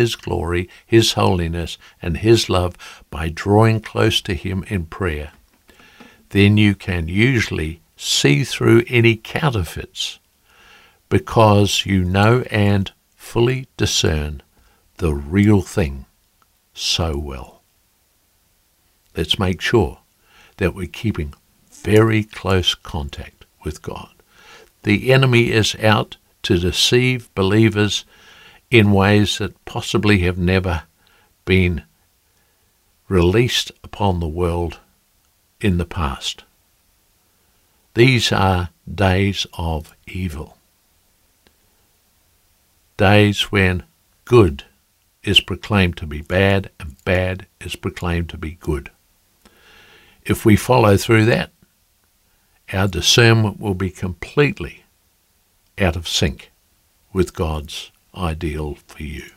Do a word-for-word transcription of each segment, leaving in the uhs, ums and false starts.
his glory, his holiness, and his love by drawing close to him in prayer, then you can usually see through any counterfeits because you know and fully discern the real thing so well. Let's make sure that we're keeping very close contact with God. The enemy is out to deceive believers in ways that possibly have never been released upon the world in the past. These are days of evil. Days when good is proclaimed to be bad and bad is proclaimed to be good. If we follow through that, our discernment will be completely out of sync with God's ideal for you.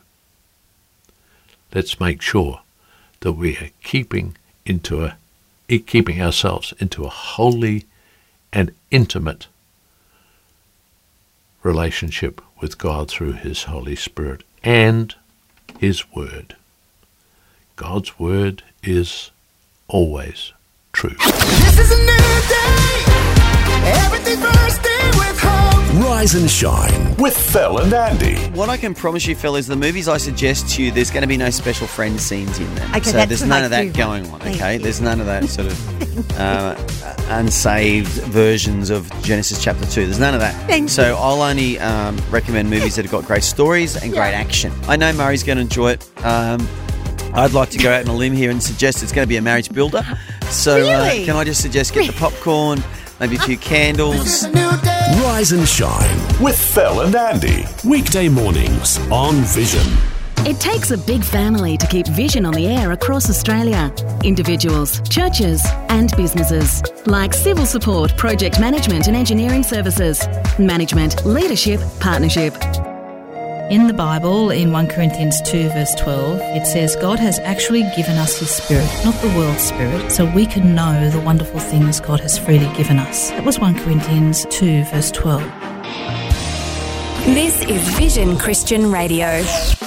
Let's make sure that we are keeping into a keeping ourselves into a holy and intimate relationship with God through his Holy Spirit and his Word. God's Word is always true. This is a new day. Everything's bursting with hope. Rise and shine with Phil and Andy. What I can promise you, Phil, is the movies I suggest to you, there's going to be no special friend scenes in them. Okay, so that's there's what none I of that do. going on, Thank okay? you. There's none of that sort of uh, unsaved versions of Genesis chapter two. There's none of that. Thank so I'll only um, recommend movies that have got great stories and great action. I know Murray's going to enjoy it. Um, I'd like to go out on a limb here and suggest it's going to be a marriage builder. So Really? uh, can I just suggest get the popcorn, maybe a few candles. Rise and shine with Phil and Andy. Weekday mornings on Vision. It takes a big family to keep Vision on the air across Australia. Individuals, churches and businesses. Like civil support, project management and engineering services. Management, leadership, partnership. In the Bible, in First Corinthians two verse twelve, it says God has actually given us his Spirit, not the world's spirit, so we can know the wonderful things God has freely given us. That was First Corinthians two verse twelve. This is Vision Christian Radio.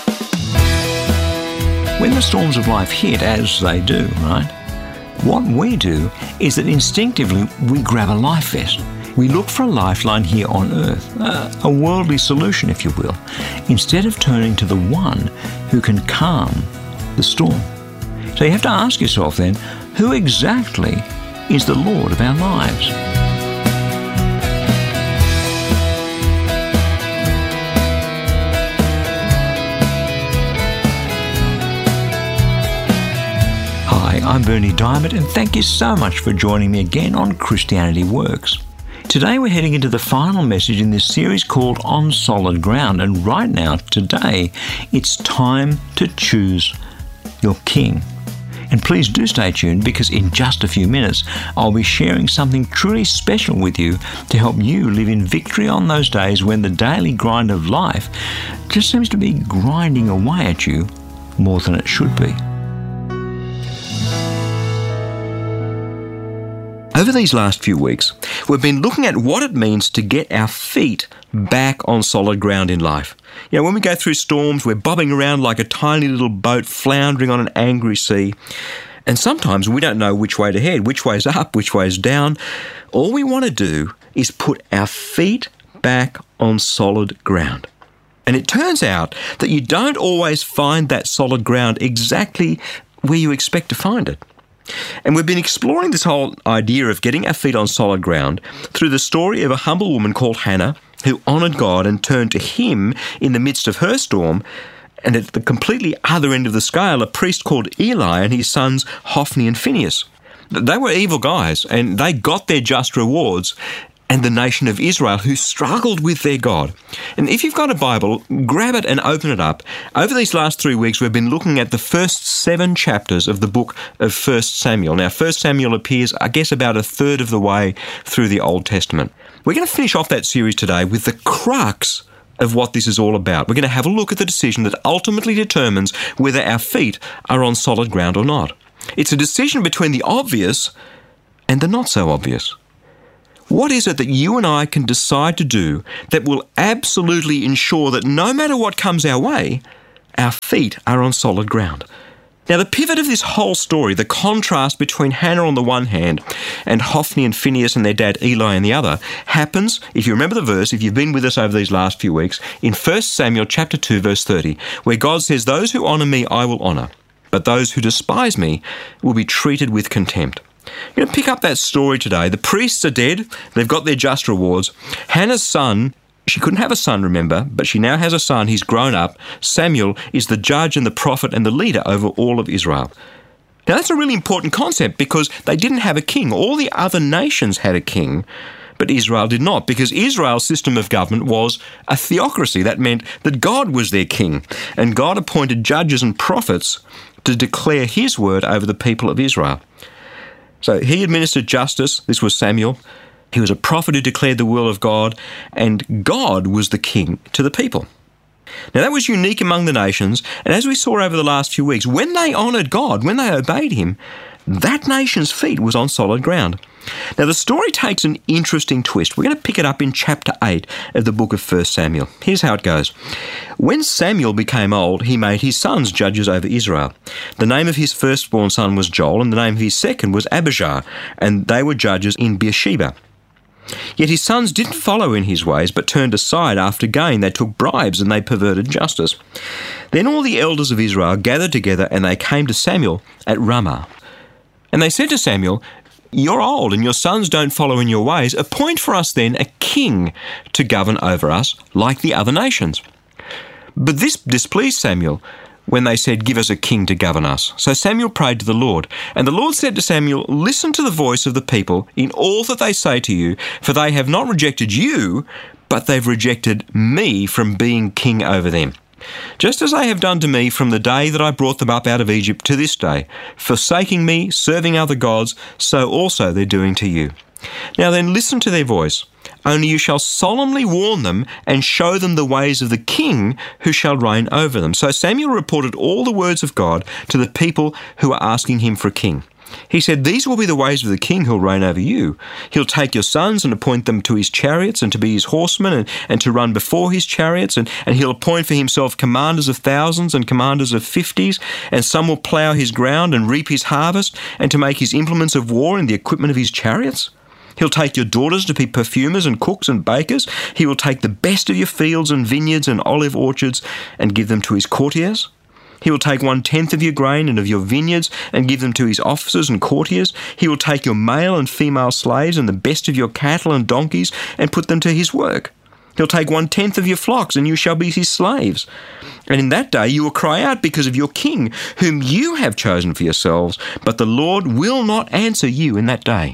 When the storms of life hit, as they do, right, what we do is that instinctively we grab a life vest. We look for a lifeline here on earth, uh, a worldly solution, if you will, instead of turning to the one who can calm the storm. So you have to ask yourself then, who exactly is the Lord of our lives? Hi, I'm Bernie Diamond, and thank you so much for joining me again on Christianity Works. Today we're heading into the final message in this series called On Solid Ground, and right now, today, it's time to choose your king. And please do stay tuned, because in just a few minutes I'll be sharing something truly special with you to help you live in victory on those days when the daily grind of life just seems to be grinding away at you more than it should be. Over these last few weeks, we've been looking at what it means to get our feet back on solid ground in life. You know, when we go through storms, we're bobbing around like a tiny little boat floundering on an angry sea. And sometimes we don't know which way to head, which way's up, which way's down. All we want to do is put our feet back on solid ground. And it turns out that you don't always find that solid ground exactly where you expect to find it. And we've been exploring this whole idea of getting our feet on solid ground through the story of a humble woman called Hannah who honoured God and turned to him in the midst of her storm, and at the completely other end of the scale, a priest called Eli and his sons Hophni and Phinehas. They were evil guys, and they got their just rewards, and the nation of Israel who struggled with their God. And if you've got a Bible, grab it and open it up. Over these last three weeks, we've been looking at the first seven chapters of the book of First Samuel. Now, First Samuel appears, I guess, about a third of the way through the Old Testament. We're going to finish off that series today with the crux of what this is all about. We're going to have a look at the decision that ultimately determines whether our feet are on solid ground or not. It's a decision between the obvious and the not so obvious. What is it that you and I can decide to do that will absolutely ensure that no matter what comes our way, our feet are on solid ground. Now, the pivot of this whole story, the contrast between Hannah on the one hand and Hophni and Phinehas and their dad Eli on the other, happens, if you remember the verse, if you've been with us over these last few weeks, in First Samuel chapter two, verse thirty, where God says, "Those who honour me I will honour, but those who despise me will be treated with contempt." I'm going to pick up that story today. The priests are dead. They've got their just rewards. Hannah's son, she couldn't have a son, remember, but she now has a son. He's grown up. Samuel is the judge and the prophet and the leader over all of Israel. Now, that's a really important concept because they didn't have a king. All the other nations had a king, but Israel did not, because Israel's system of government was a theocracy. That meant that God was their king, and God appointed judges and prophets to declare his word over the people of Israel. So he administered justice. This was Samuel. He was a prophet who declared the will of God, and God was the king to the people. Now, that was unique among the nations, and as we saw over the last few weeks, when they honoured God, when they obeyed him, that nation's feet was on solid ground. Now, the story takes an interesting twist. We're going to pick it up in chapter eight of the book of First Samuel. Here's how it goes. When Samuel became old, he made his sons judges over Israel. The name of his firstborn son was Joel, and the name of his second was Abijah, and they were judges in Beersheba. Yet his sons didn't follow in his ways, but turned aside after gain. They took bribes and they perverted justice. Then all the elders of Israel gathered together, and they came to Samuel at Ramah. And they said to Samuel, "You're old, and your sons don't follow in your ways. Appoint for us then a king to govern over us like the other nations." But this displeased Samuel when they said, "Give us a king to govern us." So Samuel prayed to the Lord. And the Lord said to Samuel, "Listen to the voice of the people in all that they say to you, for they have not rejected you, but they've rejected me from being king over them. Just as they have done to me from the day that I brought them up out of Egypt to this day, forsaking me, serving other gods, so also they're doing to you. Now then, listen to their voice. Only you shall solemnly warn them and show them the ways of the king who shall reign over them." So Samuel reported all the words of God to the people who were asking him for a king. He said, "These will be the ways of the king who'll reign over you. He'll take your sons and appoint them to his chariots and to be his horsemen and, and to run before his chariots, and, and he'll appoint for himself commanders of thousands and commanders of fifties, and some will plough his ground and reap his harvest, and to make his implements of war and the equipment of his chariots. He'll take your daughters to be perfumers and cooks and bakers. He will take the best of your fields and vineyards and olive orchards and give them to his courtiers. He will take one-tenth of your grain and of your vineyards and give them to his officers and courtiers. He will take your male and female slaves and the best of your cattle and donkeys and put them to his work. He'll take one-tenth of your flocks, and you shall be his slaves. And in that day you will cry out because of your king, whom you have chosen for yourselves, but the Lord will not answer you in that day."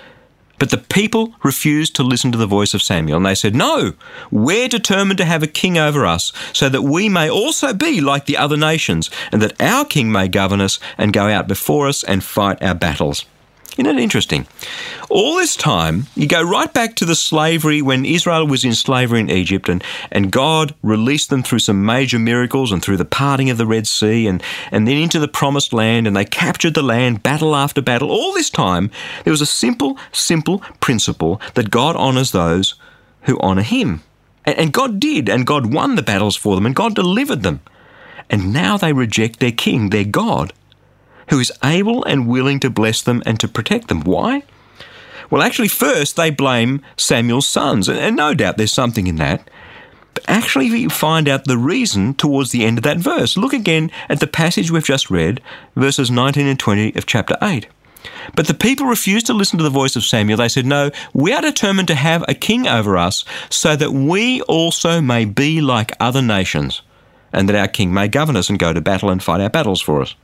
But the people refused to listen to the voice of Samuel, and they said, "No, we're determined to have a king over us, so that we may also be like the other nations, and that our king may govern us and go out before us and fight our battles." Isn't it interesting? All this time, you go right back to the slavery when Israel was in slavery in Egypt, and, and God released them through some major miracles and through the parting of the Red Sea, and, and then into the promised land, and they captured the land battle after battle. All this time, there was a simple, simple principle that God honours those who honour him. And, and God did, and God won the battles for them, and God delivered them. And now they reject their king, their God, who is able and willing to bless them and to protect them. Why? Well, actually, first they blame Samuel's sons, and no doubt there's something in that. But actually, we find out the reason towards the end of that verse. Look again at the passage we've just read, verses nineteen and twenty of chapter eight. "But the people refused to listen to the voice of Samuel. They said, 'No, we are determined to have a king over us, so that we also may be like other nations, and that our king may govern us and go to battle and fight our battles for us.'"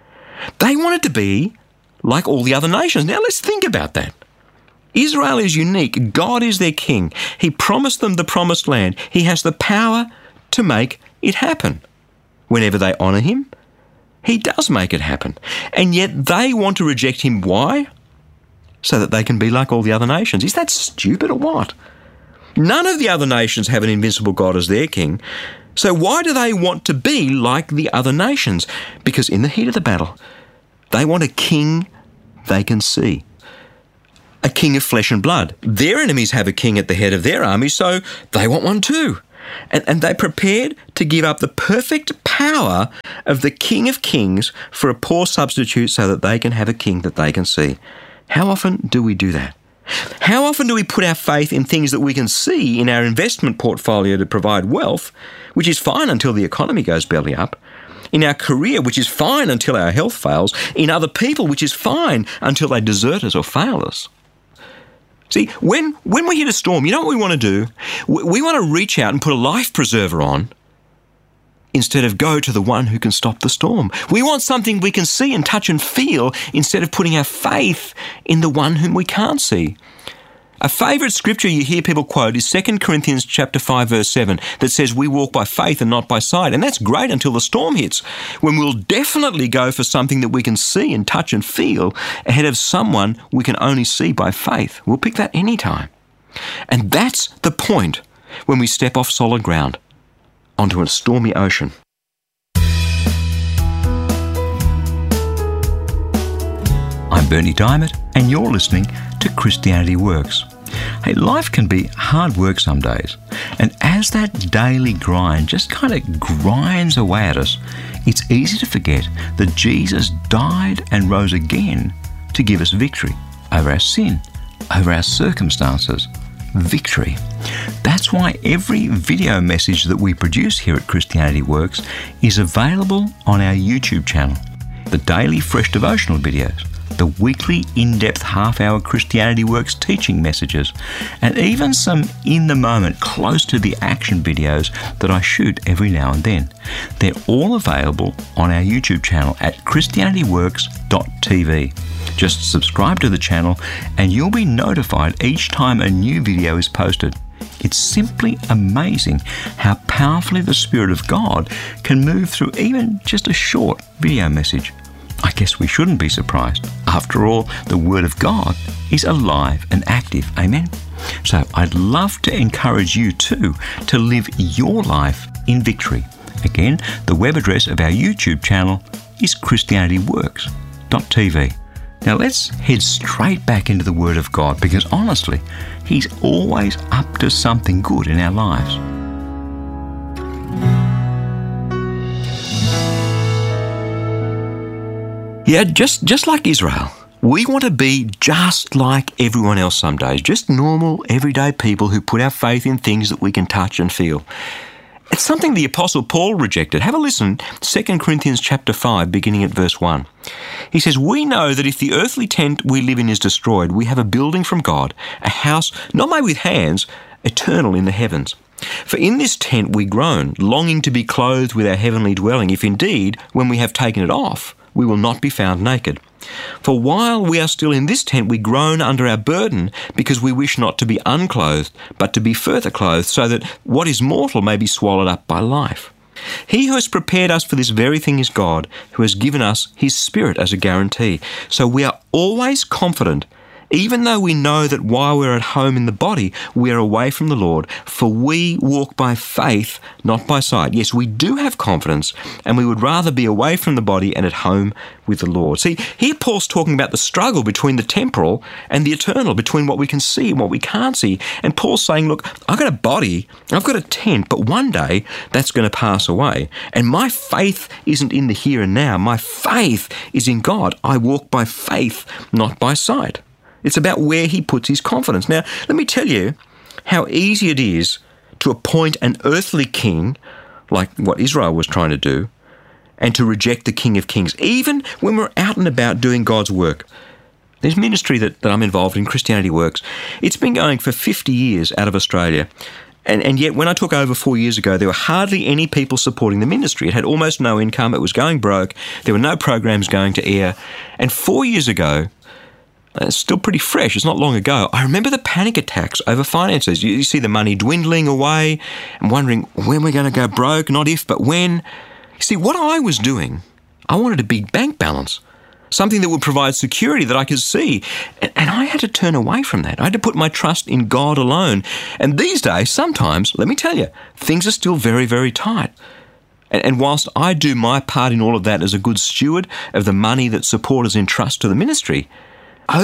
They wanted to be like all the other nations. Now let's think about that. Israel is unique. God is their king. He promised them the promised land. He has the power to make it happen. Whenever they honour him, he does make it happen. And yet they want to reject him. Why? So that they can be like all the other nations. Is that stupid or what? None of the other nations have an invincible God as their king. So why do they want to be like the other nations? Because in the heat of the battle, they want a king they can see. A king of flesh and blood. Their enemies have a king at the head of their army, so they want one too. And, and they prepared to give up the perfect power of the King of Kings for a poor substitute so that they can have a king that they can see. How often do we do that? How often do we put our faith in things that we can see in our investment portfolio to provide wealth, which is fine until the economy goes belly up, in our career, which is fine until our health fails, in other people, which is fine until they desert us or fail us? See, when, when we hit a storm, you know what we want to do? We, we want to reach out and put a life preserver on instead of go to the one who can stop the storm. We want something we can see and touch and feel instead of putting our faith in the one whom we can't see. A favourite scripture you hear people quote is Second Corinthians chapter five verse seven that says we walk by faith and not by sight. And that's great until the storm hits, when we'll definitely go for something that we can see and touch and feel ahead of someone we can only see by faith. We'll pick that any time. And that's the point when we step off solid ground onto a stormy ocean. I'm Bernie Diamond, and you're listening to Christianity Works. Hey, life can be hard work some days, and as that daily grind just kind of grinds away at us, it's easy to forget that Jesus died and rose again to give us victory over our sin, over our circumstances. Victory. That's why every video message that we produce here at Christianity Works is available on our YouTube channel. The daily fresh devotional videos, the weekly in-depth half-hour Christianity Works teaching messages, and even some in-the-moment, close-to-the-action videos that I shoot every now and then. They're all available on our YouTube channel at christianity works dot t v. Just subscribe to the channel and you'll be notified each time a new video is posted. It's simply amazing how powerfully the Spirit of God can move through even just a short video message. I guess we shouldn't be surprised. After all, the Word of God is alive and active. Amen? So I'd love to encourage you too to live your life in victory. Again, the web address of our YouTube channel is christianity works dot t v. Now let's head straight back into the Word of God, because honestly, He's always up to something good in our lives. Yeah, just, just like Israel, we want to be just like everyone else some days, just normal, everyday people who put our faith in things that we can touch and feel. It's something the Apostle Paul rejected. Have a listen, Second Corinthians chapter five, beginning at verse one. He says, "We know that if the earthly tent we live in is destroyed, we have a building from God, a house not made with hands, eternal in the heavens. For in this tent we groan, longing to be clothed with our heavenly dwelling, if indeed, when we have taken it off, we will not be found naked. For while we are still in this tent, we groan under our burden, because we wish not to be unclothed, but to be further clothed, so that what is mortal may be swallowed up by life. He who has prepared us for this very thing is God, who has given us His Spirit as a guarantee. So we are always confident, even though we know that while we're at home in the body, we are away from the Lord, for we walk by faith, not by sight." Yes, we do have confidence, and we would rather be away from the body and at home with the Lord. See, here Paul's talking about the struggle between the temporal and the eternal, between what we can see and what we can't see. And Paul's saying, look, I've got a body, I've got a tent, but one day that's going to pass away. And my faith isn't in the here and now. My faith is in God. I walk by faith, not by sight. It's about where he puts his confidence. Now, let me tell you how easy it is to appoint an earthly king, like what Israel was trying to do, and to reject the King of Kings, even when we're out and about doing God's work. There's ministry that, that I'm involved in, Christianity Works. It's been going for fifty years out of Australia. And, and yet, when I took over four years ago, there were hardly any people supporting the ministry. It had almost no income. It was going broke. There were no programs going to air. And four years ago, it's still pretty fresh. It's not long ago. I remember the panic attacks over finances. You, you see the money dwindling away and wondering when we're going to go broke, not if, but when. You see, what I was doing, I wanted a big bank balance, something that would provide security that I could see. And, and I had to turn away from that. I had to put my trust in God alone. And these days, sometimes, let me tell you, things are still very, very tight. And, and whilst I do my part in all of that as a good steward of the money that supporters entrust to the ministry, over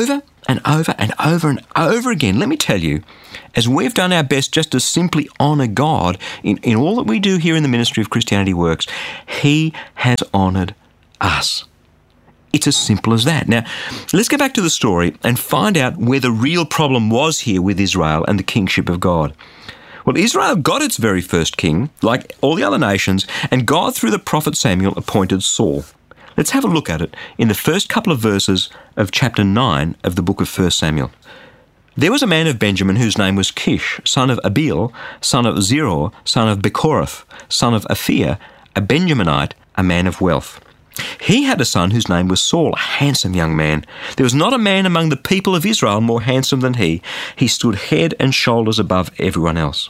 and over and over and over again. Let me tell you, as we've done our best just to simply honour God in, in all that we do here in the ministry of Christianity Works, He has honoured us. It's as simple as that. Now, let's go back to the story and find out where the real problem was here with Israel and the kingship of God. Well, Israel got its very first king, like all the other nations, and God, through the prophet Samuel, appointed Saul. Let's have a look at it in the first couple of verses of chapter nine of the book of First Samuel. There was a man of Benjamin whose name was Kish, son of Abiel, son of Zeror, son of Bechorath, son of Aphia, a Benjaminite, a man of wealth. He had a son whose name was Saul, a handsome young man. There was not a man among the people of Israel more handsome than he. He stood head and shoulders above everyone else.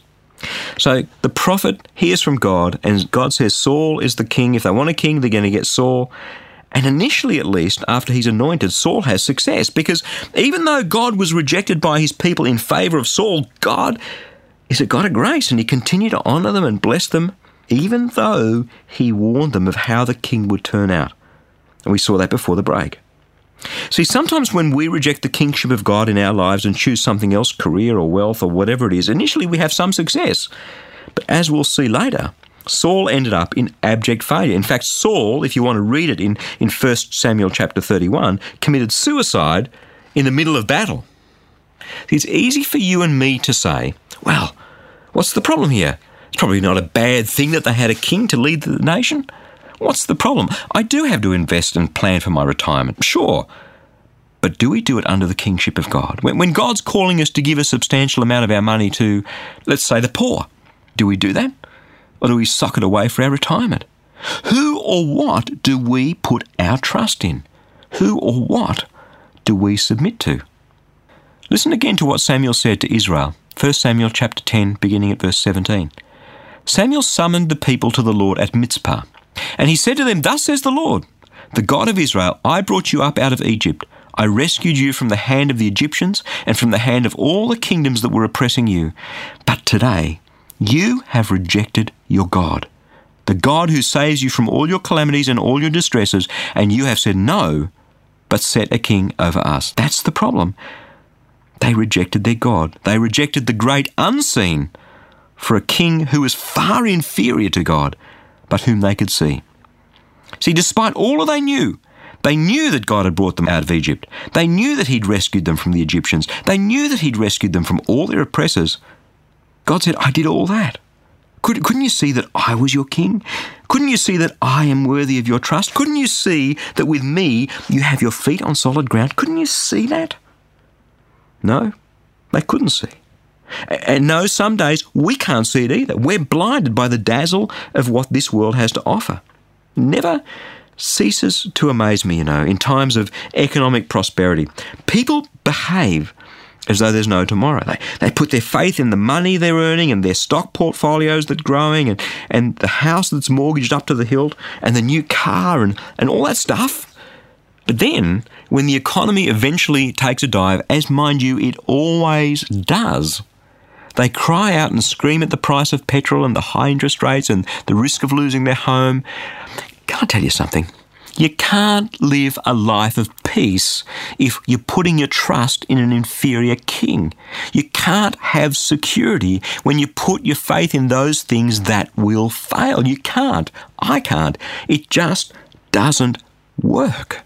So the prophet hears from God, and God says Saul is the king. If they want a king, they're going to get Saul. And initially, at least, after he's anointed, Saul has success, because even though God was rejected by his people in favour of Saul, God is a God of grace, and he continued to honour them and bless them, even though he warned them of how the king would turn out. And we saw that before the break. See, sometimes when we reject the kingship of God in our lives and choose something else, career or wealth or whatever it is, initially we have some success. But as we'll see later, Saul ended up in abject failure. In fact, Saul, if you want to read it in, in First Samuel chapter thirty-one, committed suicide in the middle of battle. It's easy for you and me to say, well, what's the problem here? It's probably not a bad thing that they had a king to lead the nation. What's the problem? I do have to invest and plan for my retirement, sure. But do we do it under the kingship of God? When, when God's calling us to give a substantial amount of our money to, let's say, the poor, do we do that? Or do we sock it away for our retirement? Who or what do we put our trust in? Who or what do we submit to? Listen again to what Samuel said to Israel. First Samuel chapter ten, beginning at verse seventeen. Samuel summoned the people to the Lord at Mizpah, and he said to them, "Thus says the Lord, the God of Israel, I brought you up out of Egypt. I rescued you from the hand of the Egyptians and from the hand of all the kingdoms that were oppressing you. But today you have rejected your God, the God who saves you from all your calamities and all your distresses, and you have said no, but set a king over us." That's the problem. They rejected their God. They rejected the great unseen for a king who was far inferior to God, but whom they could see. See, despite all that they knew, they knew that God had brought them out of Egypt. They knew that he'd rescued them from the Egyptians. They knew that he'd rescued them from all their oppressors. God said, I did all that. Could, couldn't you see that I was your king? Couldn't you see that I am worthy of your trust? Couldn't you see that with me you have your feet on solid ground? Couldn't you see that? No, they couldn't see. And no, some days we can't see it either. We're blinded by the dazzle of what this world has to offer. Never ceases to amaze me, you know, in times of economic prosperity. People behave as though there's no tomorrow. They, they put their faith in the money they're earning and their stock portfolios that are growing and, and the house that's mortgaged up to the hilt and the new car and, and all that stuff. But then, when the economy eventually takes a dive, as mind you, it always does, they cry out and scream at the price of petrol and the high interest rates and the risk of losing their home. Can I tell you something? You can't live a life of peace if you're putting your trust in an inferior king. You can't have security when you put your faith in those things that will fail. You can't. I can't. It just doesn't work.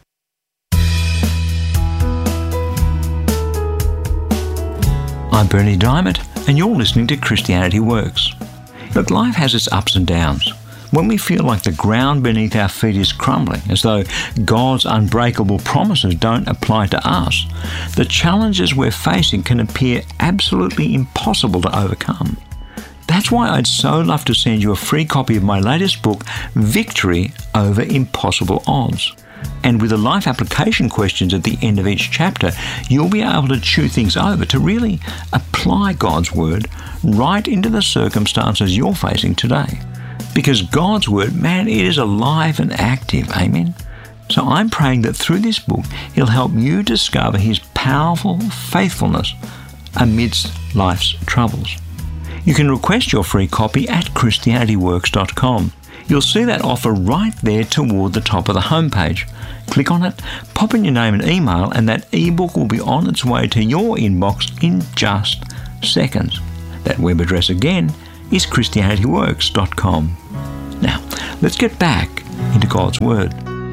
I'm Bernie Diamond, and you're listening to Christianity Works. Look, life has its ups and downs. When we feel like the ground beneath our feet is crumbling, as though God's unbreakable promises don't apply to us, the challenges we're facing can appear absolutely impossible to overcome. That's why I'd so love to send you a free copy of my latest book, Victory Over Impossible Odds. And with the life application questions at the end of each chapter, you'll be able to chew things over to really apply God's Word right into the circumstances you're facing today. Because God's Word, man, it is alive and active, amen? So I'm praying that through this book, He'll help you discover His powerful faithfulness amidst life's troubles. You can request your free copy at Christianity Works dot com. You'll see that offer right there toward the top of the homepage. Click on it, pop in your name and email, and that ebook will be on its way to your inbox in just seconds. That web address again is christianity works dot com. Now, let's get back into God's Word.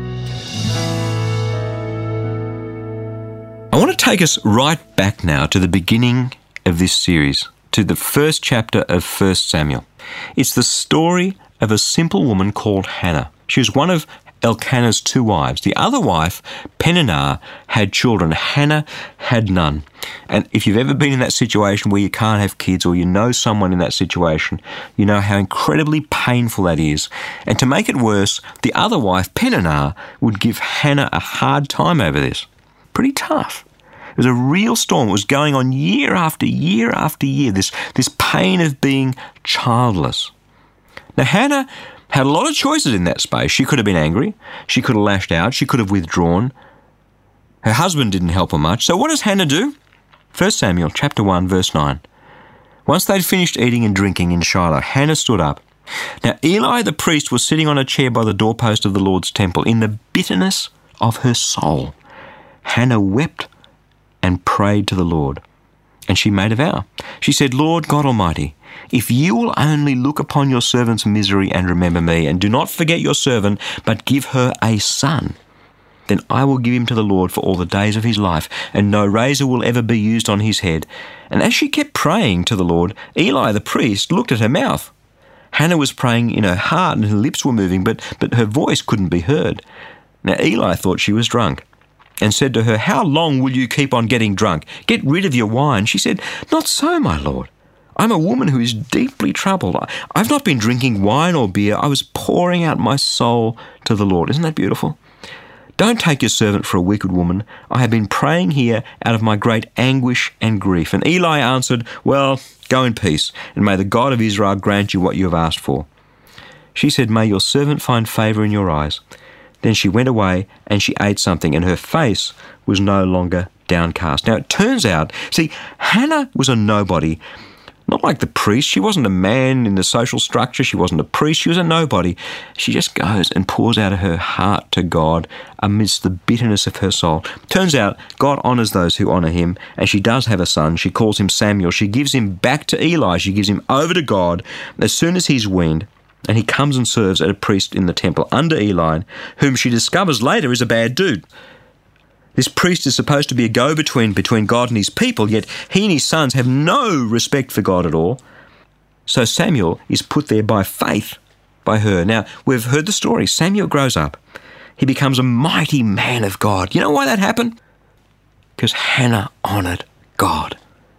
I want to take us right back now to the beginning of this series, to the first chapter of First Samuel. It's the story of a simple woman called Hannah. She was one of Elkanah's two wives. The other wife, Peninnah, had children. Hannah had none. And if you've ever been in that situation where you can't have kids, or you know someone in that situation, you know how incredibly painful that is. And to make it worse, the other wife, Peninnah, would give Hannah a hard time over this. Pretty tough. It was a real storm. It was going on year after year after year, this, this pain of being childless. Now, Hannah had a lot of choices in that space. She could have been angry. She could have lashed out. She could have withdrawn. Her husband didn't help her much. So what does Hannah do? First Samuel chapter one, verse nine. Once they'd finished eating and drinking in Shiloh, Hannah stood up. Now, Eli the priest was sitting on a chair by the doorpost of the Lord's temple. In the bitterness of her soul, Hannah wept and prayed to the Lord. And she made a vow. She said, Lord God Almighty, if you will only look upon your servant's misery and remember me, and do not forget your servant, but give her a son, then I will give him to the Lord for all the days of his life, and no razor will ever be used on his head. And as she kept praying to the Lord, Eli the priest looked at her mouth. Hannah was praying in her heart, and her lips were moving, but, but her voice couldn't be heard. Now Eli thought she was drunk, and said to her, how long will you keep on getting drunk? Get rid of your wine. She said, not so, my Lord. I'm a woman who is deeply troubled. I've not been drinking wine or beer. I was pouring out my soul to the Lord. Isn't that beautiful? Don't take your servant for a wicked woman. I have been praying here out of my great anguish and grief. And Eli answered, well, go in peace, and may the God of Israel grant you what you have asked for. She said, may your servant find favour in your eyes. Then she went away and she ate something, and her face was no longer downcast. Now it turns out, see, Hannah was a nobody. Not like the priest. She wasn't a man in the social structure. She wasn't a priest. She was a nobody. She just goes and pours out of her heart to God amidst the bitterness of her soul. Turns out God honours those who honour him, and she does have a son. She calls him Samuel. She gives him back to Eli. She gives him over to God as soon as he's weaned. And he comes and serves as a priest in the temple under Eli, whom she discovers later is a bad dude. This priest is supposed to be a go-between between God and his people, yet he and his sons have no respect for God at all. So Samuel is put there by faith by her. Now, we've heard the story. Samuel grows up. He becomes a mighty man of God. You know why that happened? Because Hannah honoured God.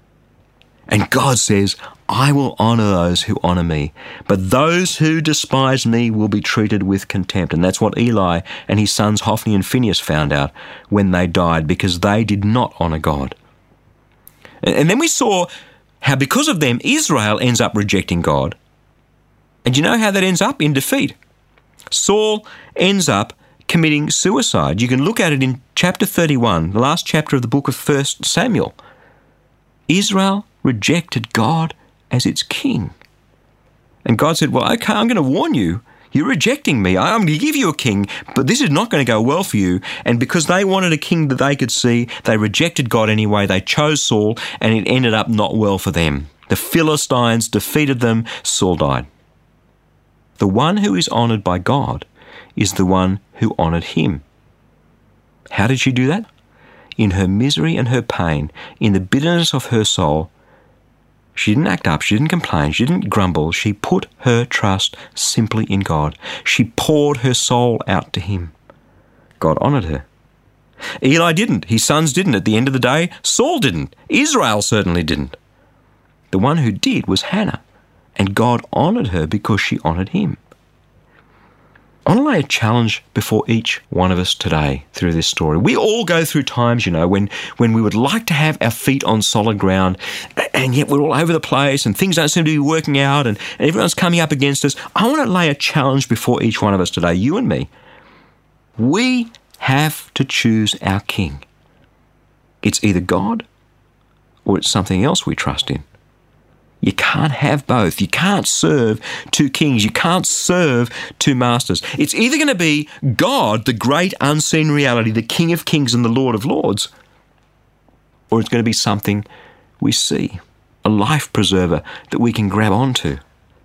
And God says, I will honour those who honour me, but those who despise me will be treated with contempt. And that's what Eli and his sons Hophni and Phinehas found out when they died, because they did not honour God. And then we saw how because of them, Israel ends up rejecting God. And you know how that ends up? In defeat. Saul ends up committing suicide. You can look at it in chapter thirty-one, the last chapter of the book of First Samuel. Israel rejected God as its king. And God said, well, okay, I'm going to warn you. You're rejecting me. I'm going to give you a king, but this is not going to go well for you. And because they wanted a king that they could see, they rejected God anyway. They chose Saul, and it ended up not well for them. The Philistines defeated them. Saul died. The one who is honoured by God is the one who honoured him. How did she do that? In her misery and her pain, in the bitterness of her soul, she didn't act up, she didn't complain, she didn't grumble. She put her trust simply in God. She poured her soul out to him. God honoured her. Eli didn't. His sons didn't. At the end of the day, Saul didn't. Israel certainly didn't. The one who did was Hannah, and God honoured her because she honoured him. I want to lay a challenge before each one of us today through this story. We all go through times, you know, when, when we would like to have our feet on solid ground, and yet we're all over the place and things don't seem to be working out, and, and everyone's coming up against us. I want to lay a challenge before each one of us today, you and me. We have to choose our king. It's either God or it's something else we trust in. You can't have both. You can't serve two kings. You can't serve two masters. It's either going to be God, the great unseen reality, the King of Kings and the Lord of Lords, or it's going to be something we see, a life preserver that we can grab onto.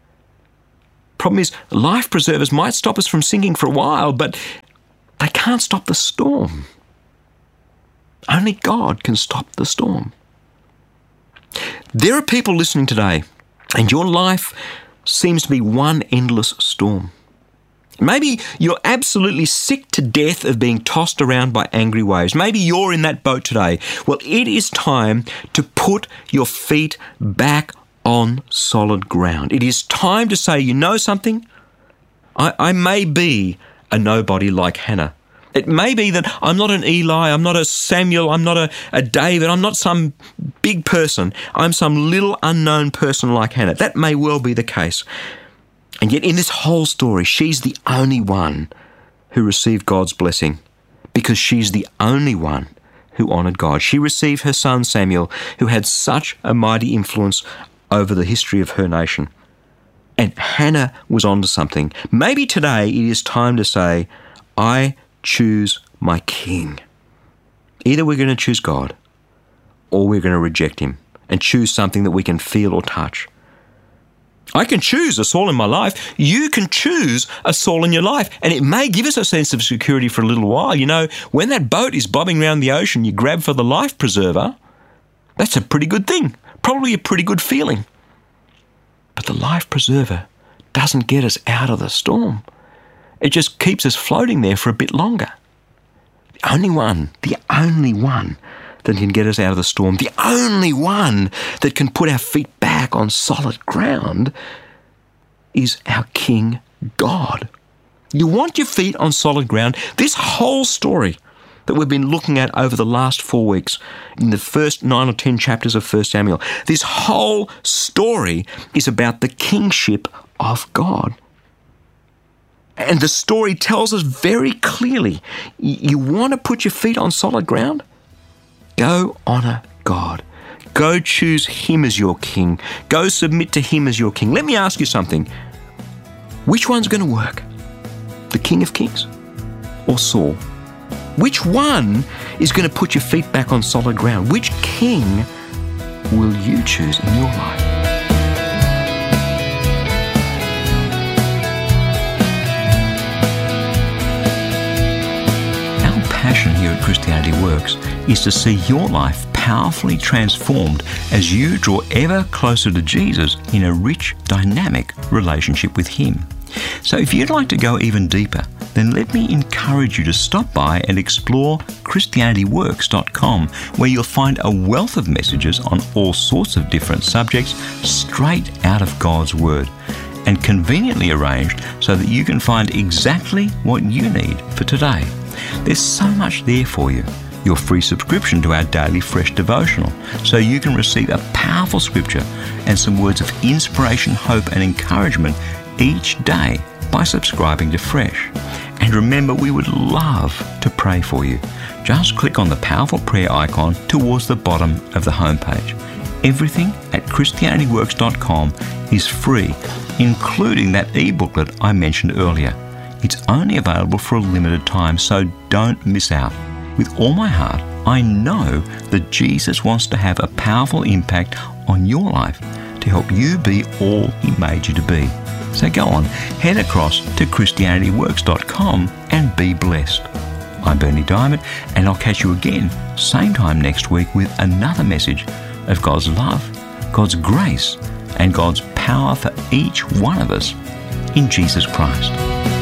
Problem is, life preservers might stop us from sinking for a while, but they can't stop the storm. Only God can stop the storm. There are people listening today, and your life seems to be one endless storm. Maybe you're absolutely sick to death of being tossed around by angry waves. Maybe you're in that boat today. Well, it is time to put your feet back on solid ground. It is time to say, you know something? I, I may be a nobody like Hannah. It may be that I'm not an Eli, I'm not a Samuel, I'm not a, a David, I'm not some big person. I'm some little unknown person like Hannah. That may well be the case. And yet in this whole story, she's the only one who received God's blessing because she's the only one who honoured God. She received her son Samuel, who had such a mighty influence over the history of her nation. And Hannah was onto something. Maybe today it is time to say, I choose my king. Either we're going to choose God or we're going to reject him and choose something that we can feel or touch. I can choose a Saul in my life. You can choose a Saul in your life. And it may give us a sense of security for a little while. You know, when that boat is bobbing around the ocean, you grab for the life preserver. That's a pretty good thing. Probably a pretty good feeling. But the life preserver doesn't get us out of the storm. It just keeps us floating there for a bit longer. The only one, the only one that can get us out of the storm, the only one that can put our feet back on solid ground is our King God. You want your feet on solid ground? This whole story that we've been looking at over the last four weeks in the first nine or ten chapters of First Samuel, this whole story is about the kingship of God. And the story tells us very clearly, you want to put your feet on solid ground? Go honour God. Go choose him as your king. Go submit to him as your king. Let me ask you something. Which one's going to work? The King of Kings or Saul? Which one is going to put your feet back on solid ground? Which king will you choose in your life? Passion here at Christianity Works is to see your life powerfully transformed as you draw ever closer to Jesus in a rich, dynamic relationship with him. So if you'd like to go even deeper, then let me encourage you to stop by and explore Christianity Works dot com, where you'll find a wealth of messages on all sorts of different subjects straight out of God's Word, and conveniently arranged so that you can find exactly what you need for today. There's so much there for you. Your free subscription to our daily fresh devotional, so you can receive a powerful scripture and some words of inspiration, hope and encouragement each day by subscribing to Fresh. And remember, we would love to pray for you. Just click on the powerful prayer icon towards the bottom of the homepage. Everything at Christianity Works dot com is free, including that e-booklet I mentioned earlier. It's only available for a limited time, so don't miss out. With all my heart, I know that Jesus wants to have a powerful impact on your life to help you be all he made you to be. So go on, head across to Christianity Works dot com and be blessed. I'm Bernie Diamond, and I'll catch you again same time next week with another message of God's love, God's grace, and God's power for each one of us in Jesus Christ.